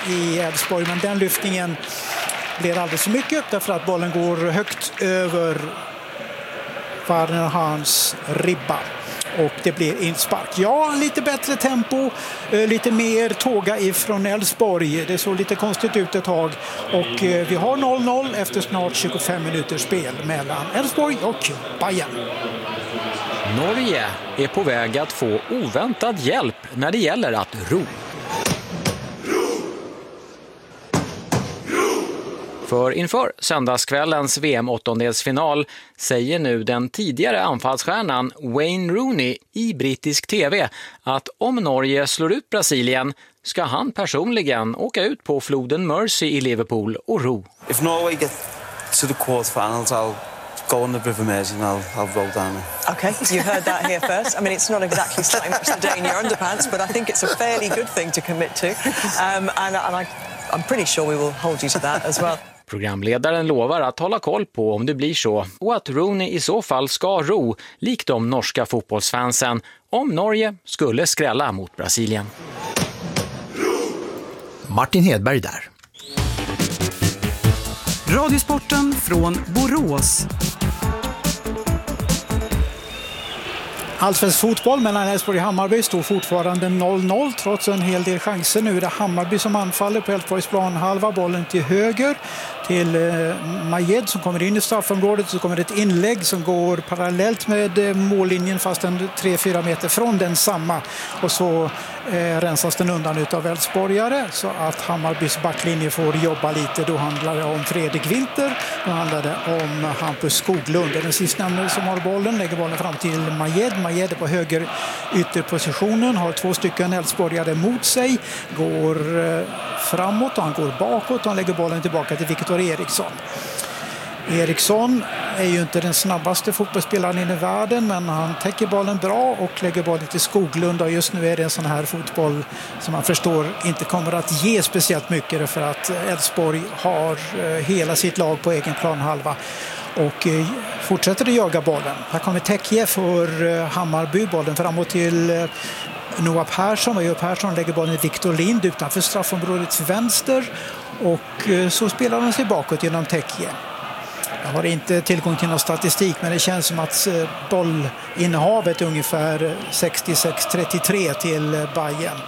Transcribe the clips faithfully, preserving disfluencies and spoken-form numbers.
i Elfsborg, men den lyftningen blir alldeles för mycket därför att bollen går högt över Werner Hahns ribba. Och det blir inspark. Ja, lite bättre tempo, lite mer tåga ifrån Elfsborg. Det såg lite konstigt ut ett tag. Och vi har noll noll efter snart tjugofem minuters spel mellan Elfsborg och Bayern. Norge är på väg att få oväntad hjälp när det gäller att ro. För inför söndagskvällens V M-åttondelsfinal säger nu den tidigare anfallsstjärnan Wayne Rooney i brittisk tv att om Norge slår ut Brasilien ska han personligen åka ut på floden Mersey i Liverpool och ro. If Norway get to the quarterfinals, I'll go on the River Mersey and I'll, I'll roll down it. Okay, you heard that here first. I mean, it's not exactly starting much today in your underpants, but I think it's a fairly good thing to commit to. Um, and and I, I'm pretty sure we will hold you to that as well. Programledaren lovar att hålla koll på om det blir så och att Rooney i så fall ska ro, likt de norska fotbollsfansen, om Norge skulle skrälla mot Brasilien. Martin Hedberg där. Radiosporten från Borås. Allsvensk fotboll mellan Elfsborg och Hammarby står fortfarande noll noll trots en hel del chanser. Nu är det Hammarby som anfaller på Elfsborgs planhalva. Bollen till höger till eh, Majed som kommer in i straffområdet. Så kommer det ett inlägg som går parallellt med eh, mållinjen fast en tre fyra meter från den samma. Och så eh, rensas den undan utav Elfsborgare så att Hammarbys backlinje får jobba lite. Då handlar det om Fredrik Winter. Då handlar det om Hampus Skoglund. Den sistnämnde som har bollen lägger bollen fram till Majed. Majed är på höger ytterpositionen. Har två stycken Elfsborgare mot sig. Går eh, framåt och han går bakåt. Och han lägger bollen tillbaka till Viktor Eriksson. Eriksson är ju inte den snabbaste fotbollsspelaren i världen, men han täcker bollen bra och lägger bollen till Skoglund. Och just nu är det en sån här fotboll som man förstår inte kommer att ge speciellt mycket för att Elfsborg har hela sitt lag på egen planhalva och fortsätter att jaga bollen. Här kommer Tekje för Hammarby, bollen framåt till Noah Persson, och Noah Persson lägger bollen till Victor Lind utanför straffområdet till vänster och så spelar de sig bakåt genom Tekje. Jag har inte tillgång till någon statistik, men det känns som att bollinnehavet är ungefär sextiosex trettiotre till Bayern.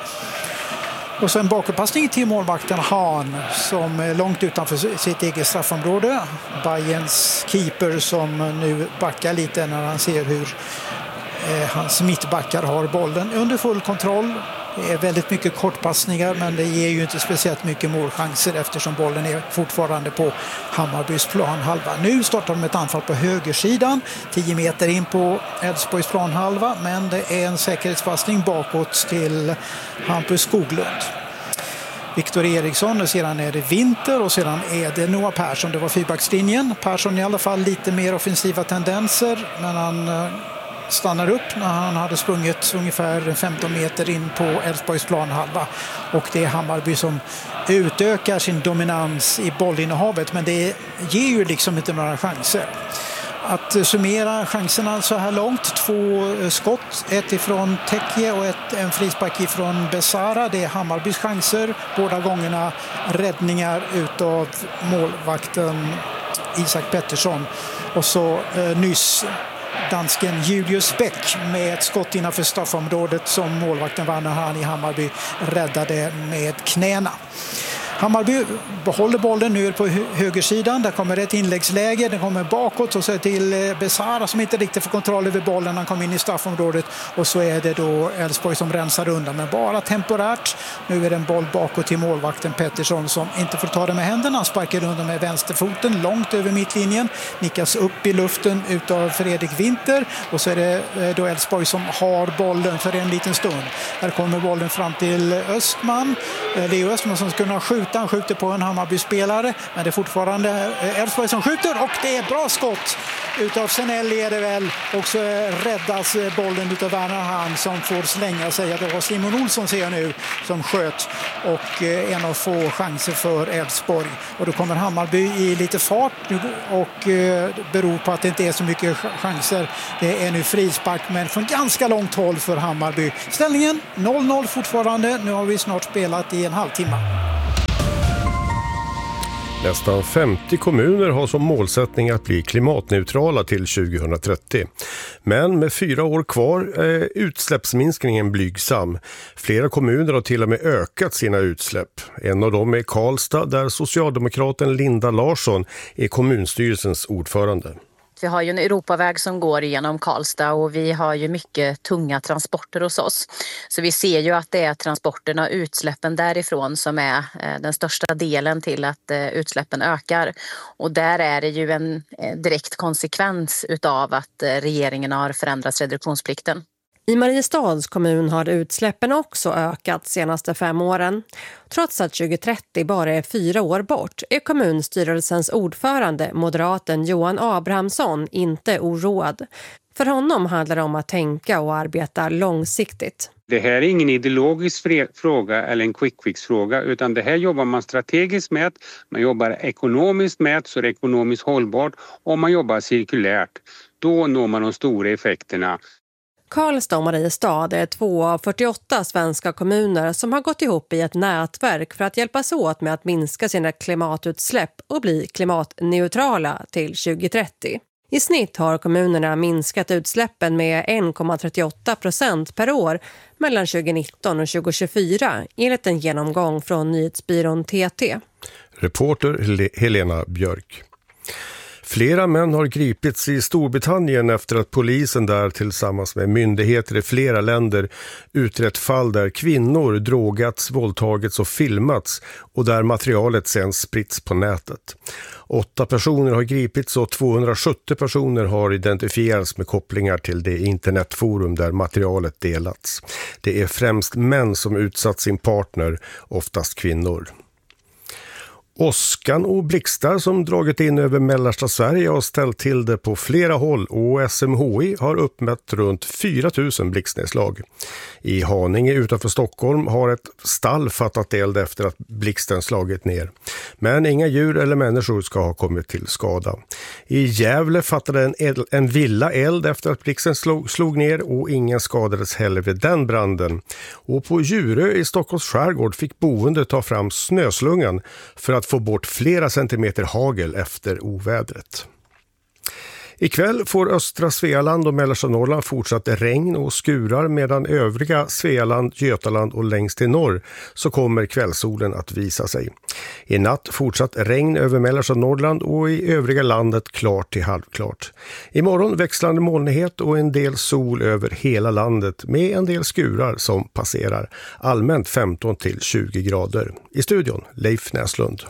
Och så en bakåtpassning till målvakten Hahn som är långt utanför sitt eget straffområde. Bayerns keeper som nu backar lite när han ser hur eh, hans mittbackar har bollen under full kontroll. Det är väldigt mycket kortpassningar, men det ger ju inte speciellt mycket målchanser eftersom bollen är fortfarande på Hammarbys planhalva. Nu startar de ett anfall på högersidan, tio meter in på Elfsborgs planhalva, men det är en säkerhetspassning bakåt till Hampus Skoglund. Viktor Eriksson, och sedan är det Winter och sedan är det Noah Persson. Det var fyrbackslinjen. Persson i alla fall lite mer offensiva tendenser, men han stannar upp när han hade sprungit ungefär femton meter in på Elfsborgs planhalva. Och det är Hammarby som utökar sin dominans i bollinnehavet, men det ger ju liksom inte några chanser. Att summera chanserna så här långt, två skott, ett ifrån Tekje och ett, en frispark ifrån Besara. Det är Hammarbys chanser, båda gångerna räddningar utav målvakten Isak Pettersson. Och så eh, nyss dansken Julius Bäck med ett skott innanför straffområdet som målvakten Werner Hahn i Hammarby räddade med knäna. Hammarby behåller bollen nu på högersidan. Där kommer ett inläggsläge. Den kommer bakåt och så till Besara som inte riktigt får kontroll över bollen. Han kommer in i straffområdet och så är det då Elfsborg som rensar undan. Men bara temporärt. Nu är det en boll bakåt till målvakten Pettersson som inte får ta det med händerna. Han sparkar undan med vänsterfoten långt över mittlinjen. Nickas upp i luften utav Fredrik Winter. Och så är det då Elfsborg som har bollen för en liten stund. Här kommer bollen fram till Östman. Det är Östman som ska kunna skjuta. Han skjuter på en Hammarby-spelare, men det är fortfarande Elfsborg som skjuter och det är bra skott utav Senelli är det väl, och så räddas bollen utav Werner Hahn som får slänga sig. Det var Simon Olsson ser jag nu som sköt och en av få chanser för Elfsborg, och då kommer Hammarby i lite fart och beror på att det inte är så mycket chanser. Det är nu frispark men från ganska långt håll för Hammarby. Ställningen noll noll fortfarande. Nu har vi snart spelat i en halvtimme. Nästan femtio kommuner har som målsättning att bli klimatneutrala till tjugohundratrettio. Men med fyra år kvar är utsläppsminskningen blygsam. Flera kommuner har till och med ökat sina utsläpp. En av dem är Karlstad, där socialdemokraten Linda Larsson är kommunstyrelsens ordförande. Vi har ju en Europaväg som går igenom Karlstad och vi har ju mycket tunga transporter hos oss. Så vi ser ju att det är transporterna och utsläppen därifrån som är den största delen till att utsläppen ökar. Och där är det ju en direkt konsekvens utav att regeringen har förändrat reduktionsplikten. I Mariestads kommun har utsläppen också ökat de senaste fem åren. Trots att tjugohundratrettio bara är fyra år bort är kommunstyrelsens ordförande, moderaten Johan Abrahamsson, inte oroad. För honom handlar det om att tänka och arbeta långsiktigt. Det här är ingen ideologisk fråga eller en quick fix-fråga, utan det här jobbar man strategiskt med, man jobbar ekonomiskt med så det är ekonomiskt hållbart och man jobbar cirkulärt. Då når man de stora effekterna. Karlstad och Mariestad är två av fyrtioåtta svenska kommuner som har gått ihop i ett nätverk för att hjälpas åt med att minska sina klimatutsläpp och bli klimatneutrala till tjugohundratrettio. I snitt har kommunerna minskat utsläppen med en komma trettioåtta procent per år mellan tjugonitton och tjugotjugofyra enligt en genomgång från nyhetsbyrån T T. Reporter Helena Björk. Flera män har gripits i Storbritannien efter att polisen där tillsammans med myndigheter i flera länder utrett fall där kvinnor drogats, våldtagits och filmats och där materialet sen spritts på nätet. Åtta personer har gripits och tvåhundrasjuttio personer har identifierats med kopplingar till det internetforum där materialet delats. Det är främst män som utsatt sin partner, oftast kvinnor. Åskan och blixtar som dragit in över mellersta Sverige har ställt till det på flera håll och S M H I har uppmätt runt fyra tusen blixtnedslag. I Haninge utanför Stockholm har ett stall fattat eld efter att blixten slagit ner. Men inga djur eller människor ska ha kommit till skada. I Gävle fattade en, eld, en villa eld efter att blixten slog, slog ner och ingen skadades heller vid den branden. Och på Djurö i Stockholms skärgård fick boende ta fram snöslungan för att få bort flera centimeter hagel efter ovädret. Ikväll får östra Svealand och mellersta Norrland fortsatt regn och skurar medan övriga Svealand, Götaland och längst till norr så kommer kvällsolen att visa sig. I natt fortsatt regn över mellersta Norrland och i övriga landet klart till halvklart. Imorgon växlande molnighet och en del sol över hela landet med en del skurar som passerar. Allmänt femton till tjugo grader. I studion Leif Näslund.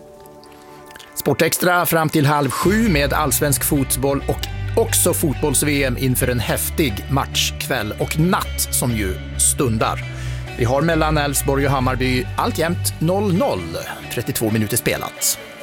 Sportextra fram till halv sju med allsvensk fotboll och också fotbolls-V M inför en häftig matchkväll och natt som ju stundar. Vi har mellan Elfsborg och Hammarby alltjämt noll noll, trettiotvå minuter spelat.